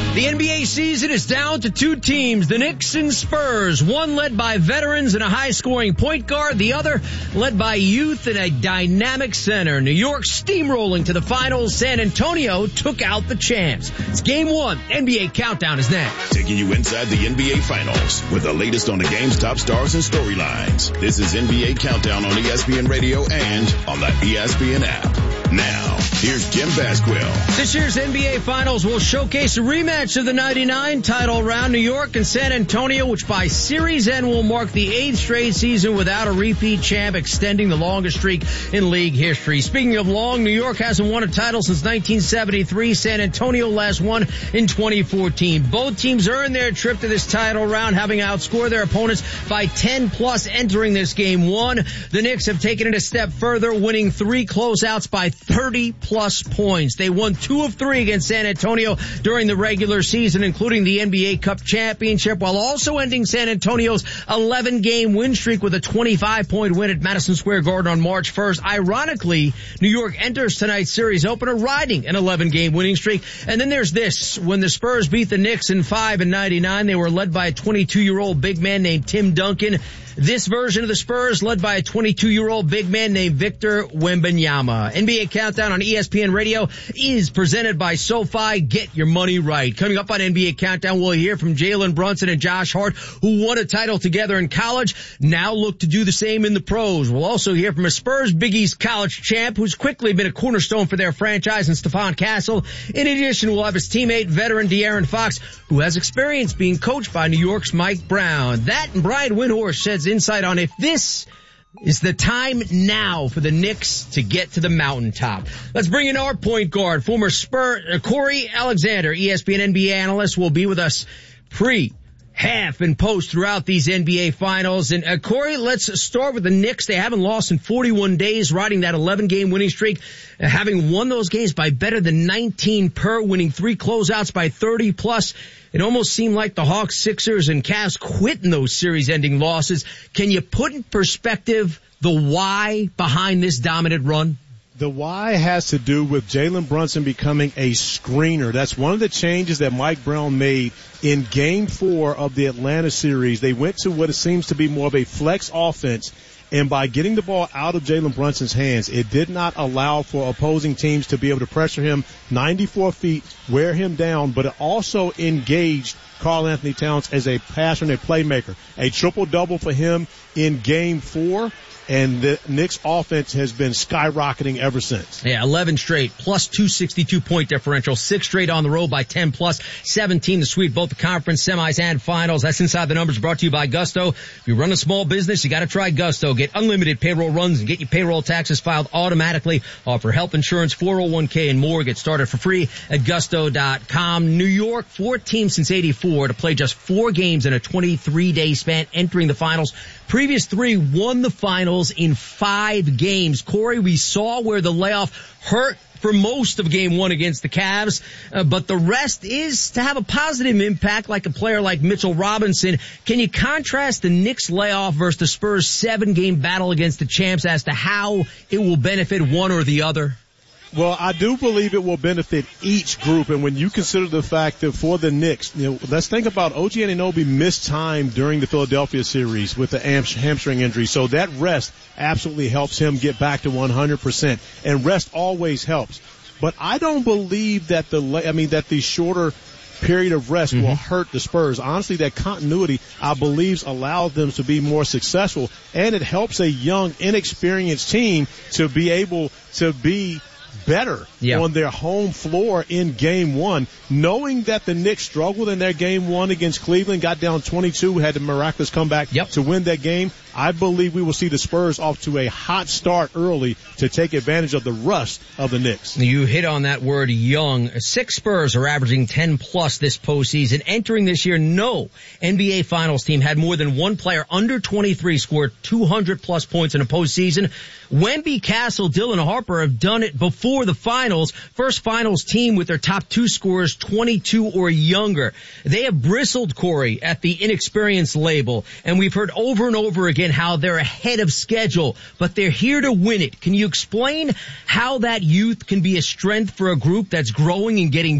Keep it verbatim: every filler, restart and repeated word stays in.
The N B A season is down to two teams, the Knicks and Spurs, one led by veterans and a high-scoring point guard, the other led by youth and a dynamic center. New York steamrolling to the finals. San Antonio took out the champs. It's game one. N B A Countdown is next. Taking you inside the N B A Finals with the latest on the game's top stars and storylines. This is N B A Countdown on E S P N Radio and on the E S P N app. Now, here's Jim Basquill. This year's N B A Finals will showcase a rematch of the ninety-nine title round. New York and San Antonio, which by series end will mark the eighth straight season without a repeat champ, extending the longest streak in league history. Speaking of long, New York hasn't won a title since nineteen seventy-three. San Antonio last won in twenty fourteen. Both teams earned their trip to this title round, having outscored their opponents by ten plus entering this game one. The Knicks have taken it a step further, winning three closeouts by thirty plus points. They won two of three against San Antonio during the regular season, including the N B A Cup championship, while also ending San Antonio's eleven game win streak with a twenty-five point win at Madison Square Garden on March first. Ironically, New York enters tonight's series opener riding an eleven game winning streak. And then there's this. When the Spurs beat the Knicks in five and ninety-nine, they were led by a twenty-two year old big man named Tim Duncan. This version of the Spurs led by a twenty-two year old big man named Victor Wembanyama. N B A Countdown on E S P N Radio is presented by SoFi. Get your money right. Coming up on N B A Countdown, we'll hear from Jalen Brunson and Josh Hart, who won a title together in college, now look to do the same in the pros. We'll also hear from a Spurs Big East college champ who's quickly been a cornerstone for their franchise, and Stephon Castle. In addition, we'll have his teammate, veteran De'Aaron Fox, who has experience being coached by New York's Mike Brown. That and Brian Windhorst sheds insight on if this is the time now for the Knicks to get to the mountaintop. Let's bring in our point guard, former Spur, uh, Corey Alexander, E S P N N B A analyst, will be with us pre, half, and post throughout these N B A finals. And uh, Corey, let's start with the Knicks. They haven't lost in forty-one days, riding that eleven game winning streak, uh, having won those games by better than nineteen per, winning three closeouts by thirty plus. It almost seemed like the Hawks, Sixers, and Cavs quit in those series-ending losses. Can you put in perspective the why behind this dominant run? The why has to do with Jalen Brunson becoming a screener. That's one of the changes that Mike Brown made in game four of the Atlanta series. They went to what it seems to be more of a flex offense. And by getting the ball out of Jalen Brunson's hands, it did not allow for opposing teams to be able to pressure him ninety-four feet, wear him down, but it also engaged Karl Anthony Towns as a passer and a playmaker. A triple-double for him in game four. And the Knicks offense has been skyrocketing ever since. Yeah, eleven straight, plus two sixty-two point differential, six straight on the road by ten plus, seventeen to sweep both the conference semis and finals. That's Inside the Numbers, brought to you by Gusto. If you run a small business, you gotta try Gusto. Get unlimited payroll runs and get your payroll taxes filed automatically. Offer health insurance, four oh one k and more. Get started for free at gusto dot com. New York, fourth team since eighty-four to play just four games in a twenty-three day span entering the finals. Previous three won the finals in five games. Corey, we saw where the layoff hurt for most of game one against the Cavs, uh, but the rest is to have a positive impact, like a player like Mitchell Robinson. Can you contrast the Knicks layoff versus the Spurs seven game battle against the champs as to how it will benefit one or the other? Well, I do believe it will benefit each group. And when you consider the fact that for the Knicks, you know, let's think about O G Anunoby missed time during the Philadelphia series with the hamstring injury. So that rest absolutely helps him get back to one hundred percent. And rest always helps. But I don't believe that the, I mean, that the shorter period of rest mm-hmm. will hurt the Spurs. Honestly, that continuity, I believe, allows them to be more successful. And it helps a young, inexperienced team to be able to be better yeah. on their home floor in game one, knowing that the Knicks struggled in their game one against Cleveland, got down twenty-two, had the miraculous comeback yep. to win that game. I believe we will see the Spurs off to a hot start early to take advantage of the rust of the Knicks. You hit on that word, young. Six Spurs are averaging ten plus this postseason. Entering this year, no N B A Finals team had more than one player under twenty-three scored two hundred plus points in a postseason. Wemby, Castle, Dylan Harper have done it before the finals. First finals team with their top two scorers twenty-two or younger. They have bristled, Corey, at the inexperienced label, and we've heard over and over again how they're ahead of schedule, but they're here to win it. Can you explain how that youth can be a strength for a group that's growing and getting